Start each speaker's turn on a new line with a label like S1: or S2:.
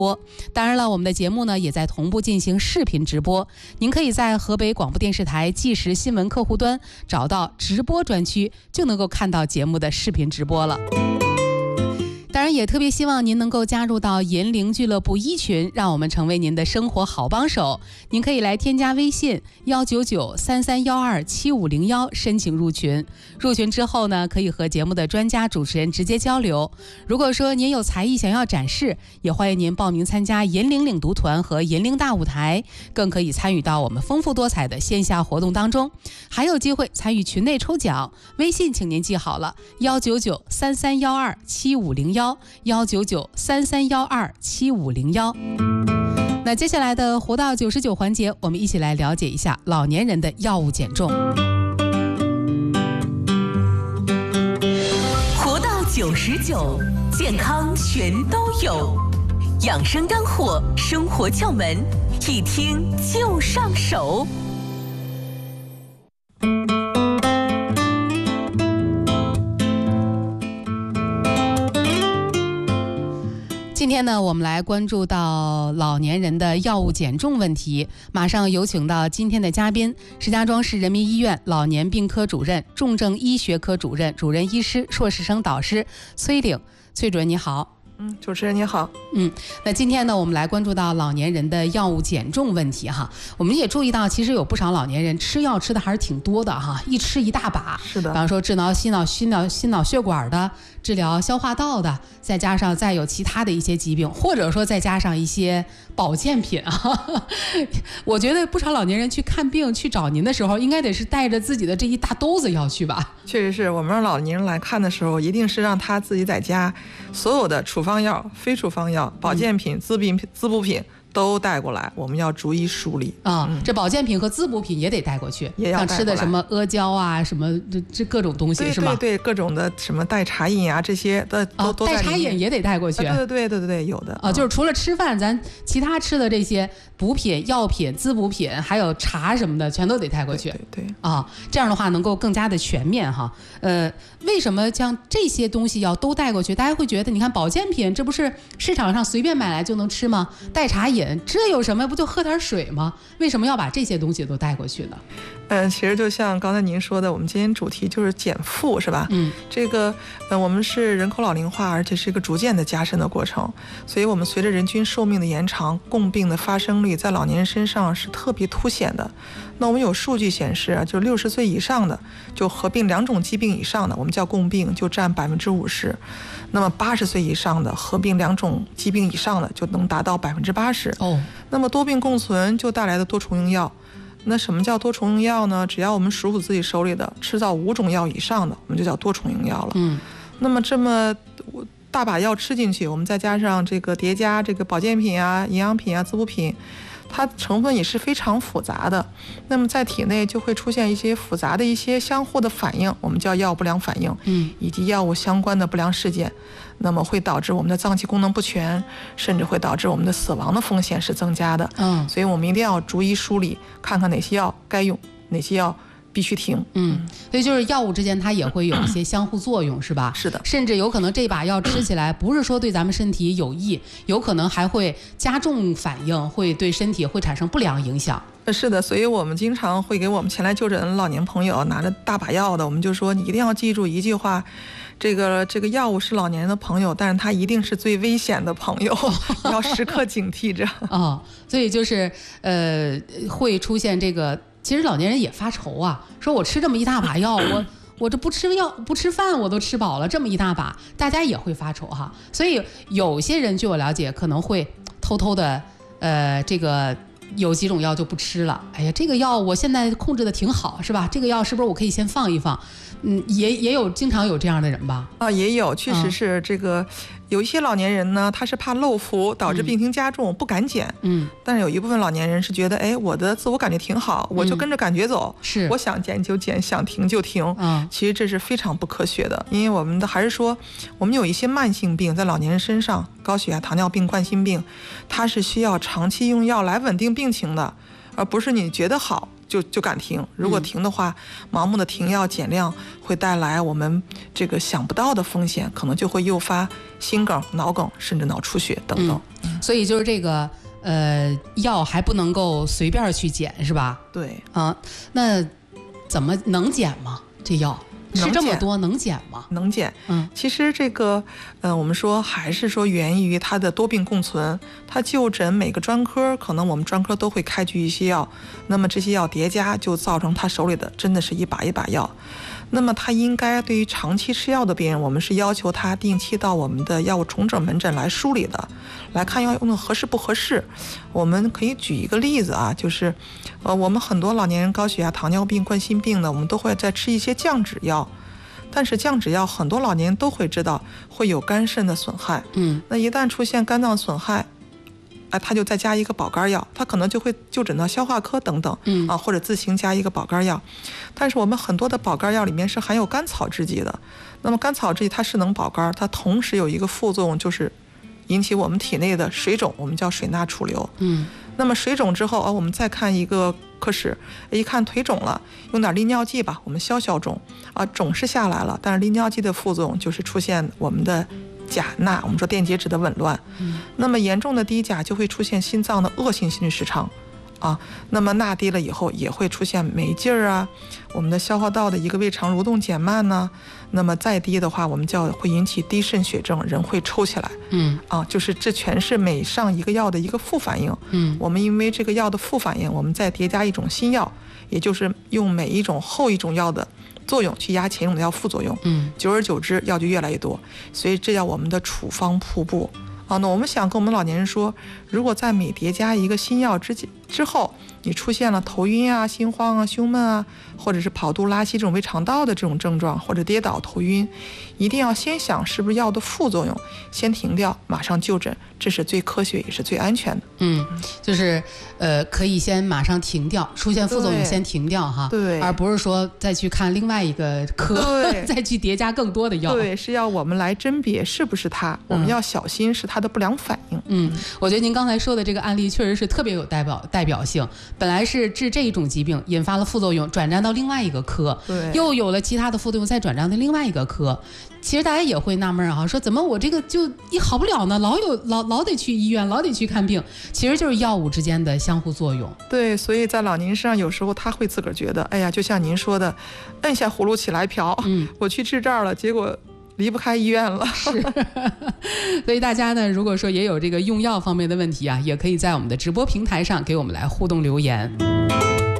S1: 当然了，我们的节目呢也在同步进行视频直播，您可以在河北广播电视台即时新闻客户端找到直播专区，就能够看到节目的视频直播了。当然也特别希望您能够加入到银铃俱乐部1群，让我们成为您的生活好帮手。您可以来添加微信19933127501申请入群。入群之后呢，可以和节目的专家主持人直接交流。如果说您有才艺想要展示，也欢迎您报名参加银铃领读团和银铃大舞台，更可以参与到我们丰富多彩的线下活动当中，还有机会参与群内抽奖。微信请您记好了，19933127501，19933127501。那接下来的活到99环节，我们一起来了解一下老年人的药物减重。
S2: 活到99，健康全都有，养生干货，生活窍门，一听就上手。
S1: 今天呢，我们来关注到老年人的药物减重问题。马上有请到今天的嘉宾，石家庄市人民医院老年病科主任、重症医学科主任、主任医师、硕士生导师崔岭。崔主任你好。
S3: 主持人你好。
S1: 那今天呢，我们来关注到老年人的药物减重问题哈。我们也注意到，其实有不少老年人吃药吃的还是挺多的哈，一吃一大把。
S3: 是的。
S1: 比方说治疗心脑血管的，治疗消化道的，再加上再有其他的一些疾病，或者说再加上一些保健品啊。我觉得不少老年人去看病去找您的时候，应该得是带着自己的这一大兜子药去吧？
S3: 确实是，我们让老年人来看的时候，一定是让他自己在家所有的处方药、非处方药、保健品、滋补品都带过来，我们要逐一梳理
S1: 这保健品和滋补品也得带过去，
S3: 也要带过来，
S1: 像吃的什么阿胶啊，什么这各种东西是吗？
S3: 对，各种的什么代茶饮啊，这些都
S1: 代茶饮也得带过去。
S3: 对，有的
S1: 就是除了吃饭，咱其他吃的这些补品、药品、滋补品，还有茶什么的，全都得带过去。
S3: 对
S1: 这样的话能够更加的全面哈。为什么像这些东西要都带过去？大家会觉得，你看保健品，这不是市场上随便买来就能吃吗？代茶饮这有什么？不就喝点水吗？为什么要把这些东西都带过去呢？
S3: 其实就像刚才您说的，我们今天主题就是减负，是吧？这个我们是人口老龄化，而且是一个逐渐的加深的过程，所以我们随着人均寿命的延长，共病的发生率在老年人身上是特别凸显的。那我们有数据显示，就60岁以上的，就合并2种疾病以上的，我们叫共病，就占50%。那么80岁以上的，合并2种疾病以上的，就能达到80%。那么多病共存就带来的多重用药。那什么叫多重用药呢？只要我们数自己手里的吃到5种药以上的，我们就叫多重用药了。那么这么大把药吃进去，我们再加上这个叠加这个保健品啊、营养品啊、滋补品，它成分也是非常复杂的。那么在体内就会出现一些复杂的一些相互的反应，我们叫药物不良反应，以及药物相关的不良事件。那么会导致我们的脏器功能不全，甚至会导致我们的死亡的风险是增加的。所以我们一定要逐一梳理，看看哪些药该用，哪些药必须停。
S1: 所以就是药物之间它也会有一些相互作用，是吧？
S3: 是的，
S1: 甚至有可能这把药吃起来不是说对咱们身体有益，有可能还会加重反应，会对身体会产生不良影响。
S3: 是的，所以我们经常会给我们前来就诊老年朋友拿着大把药的，我们就说你一定要记住一句话，这个药物是老年人的朋友，但是它一定是最危险的朋友，要时刻警惕着。
S1: 所以就是会出现这个，其实老年人也发愁啊，说我吃这么一大把药，我这不吃药不吃饭我都吃饱了，这么一大把，大家也会发愁哈。所以有些人据我了解可能会偷偷的这个有几种药就不吃了。哎呀，这个药我现在控制的挺好，是吧？这个药是不是我可以先放一放？也有经常有这样的人吧？
S3: 也有，确实是这个。有一些老年人呢，他是怕漏服导致病情加重，不敢减。但是有一部分老年人是觉得，我的自我感觉挺好，我就跟着感觉走，
S1: 是
S3: 我想减就减，想停就停。其实这是非常不科学的，因为我们还是说，我们有一些慢性病在老年人身上，高血压、糖尿病、冠心病，它是需要长期用药来稳定病情的，而不是你觉得好就敢停。如果停的话，盲目的停药减量会带来我们这个想不到的风险，可能就会诱发心梗、脑梗，甚至脑出血等等。
S1: 所以就是这个药还不能够随便去减，是吧？
S3: 对
S1: 啊，那怎么能减吗？这药吃这么多能减吗？
S3: 能减。其实这个我们说还是说源于它的多病共存。它就诊每个专科，可能我们专科都会开具一些药，那么这些药叠加就造成他手里的真的是一把一把药。那么他应该对于长期吃药的病人，我们是要求他定期到我们的药物重整门诊来梳理的，来看药用的合适不合适。我们可以举一个例子啊，就是我们很多老年人高血压、糖尿病、冠心病呢，我们都会在吃一些降脂药。但是降脂药很多老年人都会知道会有肝肾的损害，那一旦出现肝脏损害，他就再加一个保肝药，他可能就会就诊到消化科等等，或者自行加一个保肝药。但是我们很多的保肝药里面是含有甘草制剂的，那么甘草制剂它是能保肝，它同时有一个副作用，就是引起我们体内的水肿，我们叫水钠储留。那么水肿之后我们再看一个科室，一看腿肿了，用点利尿剂吧，我们消肿肿是下来了，但是利尿剂的副作用就是出现我们的钾钠，我们说电解质的紊乱。那么严重的低钾就会出现心脏的恶性心律失常那么钠低了以后也会出现没劲儿我们的消化道的一个胃肠蠕动减慢那么再低的话，我们会引起低渗血症，人会抽起来。就是这全是每上一个药的一个副反应。我们因为这个药的副反应，我们再叠加一种新药，也就是用每一种后一种药的作用去压前一种的药副作用。久而久之药就越来越多，所以这叫我们的处方瀑布。那我们想跟我们老年人说，如果在每叠加一个新药之后，你出现了头晕心慌胸闷或者是跑肚拉稀这种胃肠道的这种症状，或者跌倒头晕，一定要先想是不是药的副作用，先停掉，马上就诊，这是最科学也是最安全的。
S1: 就是可以先马上停掉，出现副作用先停掉哈，
S3: 对，
S1: 而不是说再去看另外一个科，再去叠加更多的药。
S3: 对，是要我们来甄别是不是它，我们要小心是它的不良反应。
S1: 我觉得您刚才说的这个案例确实是特别有代表性。本来是治这一种疾病引发了副作用，转战到另外一个科，又有了其他的副作用，再转战到另外一个科。其实大家也会纳闷说怎么我这个就一好不了呢？老得去医院，老得去看病，其实就是药物之间的相互作用。
S3: 对，所以在老年人身上，有时候他会自个儿觉得，哎呀，就像您说的，摁下葫芦起来瓢，我去治这儿了，结果离不开医院了。
S1: 是，所以大家呢，如果说也有这个用药方面的问题也可以在我们的直播平台上给我们来互动留言。